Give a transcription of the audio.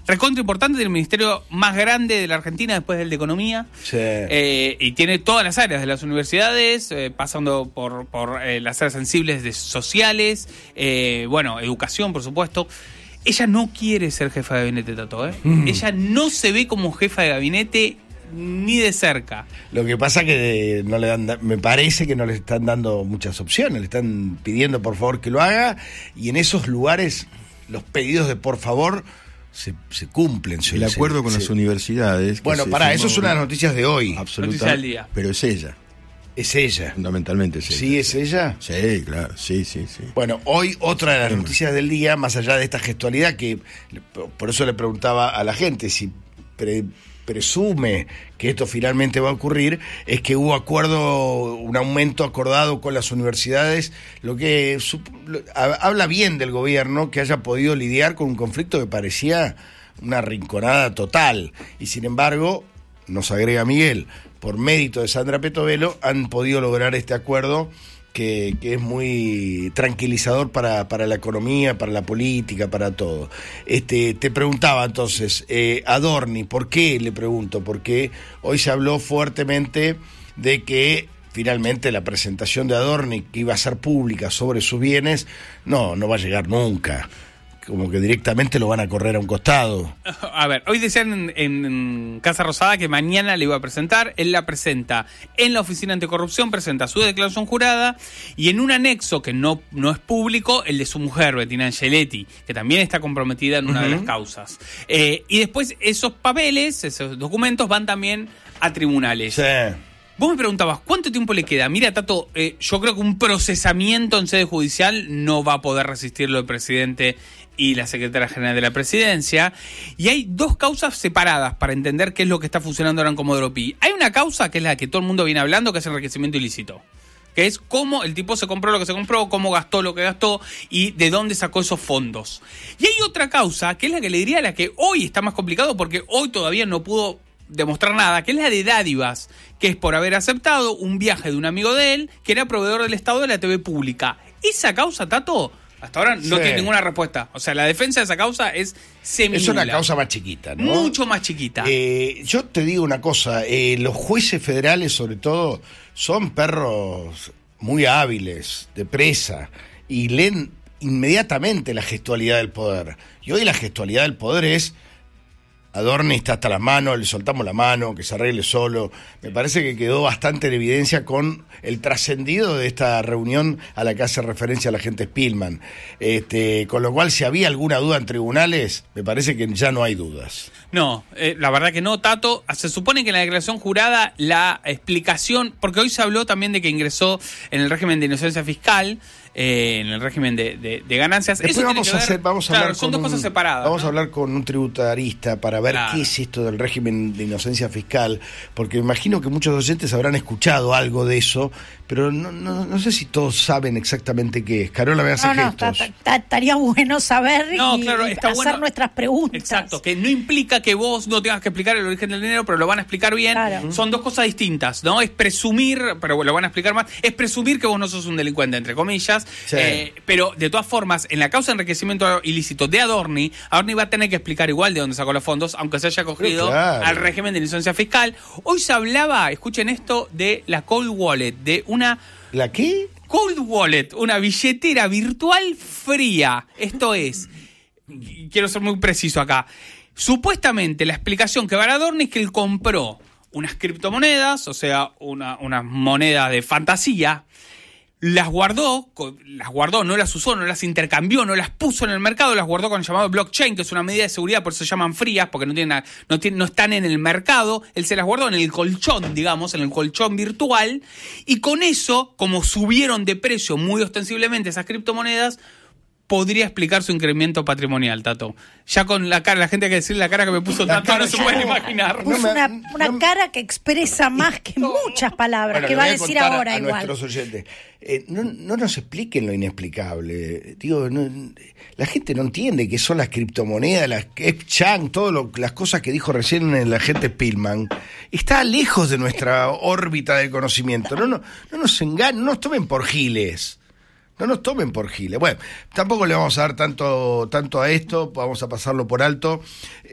recontra importante, del ministerio más grande de la Argentina después del de Economía. Sí. Y tiene todas las áreas de las universidades, pasando por las áreas sensibles de sociales, educación, por supuesto. Ella no quiere ser jefa de gabinete, Tato, ¿eh? Ella no se ve como jefa de gabinete ni de cerca. Lo que pasa que no le dan, me parece que no le están dando muchas opciones, le están pidiendo por favor que lo haga, y en esos lugares los pedidos de por favor se cumplen. El acuerdo con las universidades. Bueno, eso es una de las noticias de hoy. Absolutamente. Noticia del día. Pero es ella. Es ella. Fundamentalmente es ella. ¿Sí es ella? Sí, claro, sí. Bueno, hoy otra de las noticias del día, más allá de esta gestualidad, que por eso le preguntaba a la gente si presume que esto finalmente va a ocurrir, es que hubo un aumento acordado con las universidades, lo que habla bien del gobierno que haya podido lidiar con un conflicto que parecía una rinconada total, y sin embargo, nos agrega Miguel, por mérito de Sandra Petovelo, han podido lograr este acuerdo que es muy tranquilizador para la economía, para la política, para todo. Te preguntaba entonces, Adorni, ¿por qué? Le pregunto, porque hoy se habló fuertemente de que finalmente la presentación de Adorni, que iba a ser pública sobre sus bienes, no va a llegar nunca. Como que directamente lo van a correr a un costado. A ver, hoy decían en Casa Rosada que mañana le iba a presentar. Él la presenta en la Oficina Anticorrupción, presenta su declaración jurada, y en un anexo que no es público, el de su mujer, Bettina Angeletti, que también está comprometida en una de las causas. Y después esos papeles, esos documentos van también a tribunales. Sí. Vos me preguntabas, ¿cuánto tiempo le queda? Mira, Tato, yo creo que un procesamiento en sede judicial no va a poder resistirlo el presidente y la secretaria general de la presidencia, y hay dos causas separadas para entender qué es lo que está funcionando ahora en Comodoro Pi. Hay una causa que es la que todo el mundo viene hablando, que es el enriquecimiento ilícito, que es cómo el tipo se compró lo que se compró, cómo gastó lo que gastó y de dónde sacó esos fondos. Y hay otra causa, que es la que le diría la que hoy está más complicado, porque hoy todavía no pudo demostrar nada, que es la de dádivas, que es por haber aceptado un viaje de un amigo de él, que era proveedor del Estado de la TV pública. Esa causa, Tato, hasta ahora no tiene ninguna respuesta. O sea, la defensa de esa causa es seminula. Es una causa más chiquita, ¿no? Mucho más chiquita. Yo te digo una cosa, los jueces federales, sobre todo, son perros muy hábiles, de presa, y leen inmediatamente la gestualidad del poder. Y hoy la gestualidad del poder es: Adorni está hasta las manos, le soltamos la mano, que se arregle solo. Me parece que quedó bastante en evidencia con el trascendido de esta reunión a la que hace referencia la gente Spillman. Con lo cual, si había alguna duda en tribunales, me parece que ya no hay dudas. No, la verdad que no, Tato. Se supone que en la declaración jurada la explicación, porque hoy se habló también de que ingresó en el régimen de inocencia fiscal, en el régimen de ganancias. Después eso vamos a hablar son dos cosas separadas. Vamos a hablar con un tributarista para ver qué es esto del régimen de inocencia fiscal, porque me imagino que muchos docentes habrán escuchado algo de eso, pero no sé si todos saben exactamente qué es. Carola me hace gestos. Estaría bueno saber hacer bueno, nuestras preguntas. Exacto, que no implica que vos no tengas que explicar el origen del dinero, pero lo van a explicar bien. Claro. Son dos cosas distintas, ¿no? Es presumir, pero lo van a explicar más, es presumir que vos no sos un delincuente, entre comillas. Sí. Pero de todas formas, en la causa de enriquecimiento ilícito de Adorni va a tener que explicar igual de dónde sacó los fondos, aunque se haya acogido al régimen de inocencia fiscal. Hoy se hablaba, escuchen esto, de la Cold Wallet, de una... ¿La qué? Cold Wallet, una billetera virtual fría. Esto es, quiero ser muy preciso acá, supuestamente la explicación que va a Adorni es que él compró unas criptomonedas, o sea, unas monedas de fantasía, las guardó, no las usó, no las intercambió, no las puso en el mercado, las guardó con el llamado blockchain, que es una medida de seguridad, por eso se llaman frías, porque no están en el mercado. Él se las guardó en el colchón, digamos, en el colchón virtual, y con eso, como subieron de precio muy ostensiblemente esas criptomonedas, podría explicar su incremento patrimonial, Tato. Ya con la cara, la gente hay que decir la cara que me puso Tato, no se pueden imaginar. Puso una cara que expresa más que muchas palabras, bueno, que va a decir ahora a igual. Nuestros oyentes. No nos expliquen lo inexplicable. Digo, la gente no entiende qué son las criptomonedas, las Chang, las cosas que dijo recién el agente Spillman. Está lejos de nuestra órbita del conocimiento. No nos engañen, no nos tomen por giles. No nos tomen por giles. Bueno, tampoco le vamos a dar tanto a esto, vamos a pasarlo por alto.